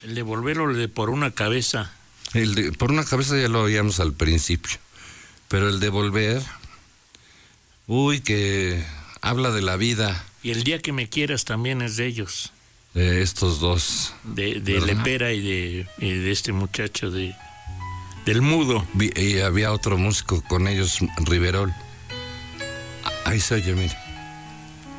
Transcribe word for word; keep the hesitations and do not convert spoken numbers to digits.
El de volver o el de por una cabeza. El de por una cabeza ya lo oíamos al principio, pero el de volver, uy, que habla de la vida. Y el día que me quieras también es de ellos. De estos dos. De, de Lepera y de, y de este muchacho de del Mudo. Y había otro músico con ellos, Riverol. Ahí se oye, mire.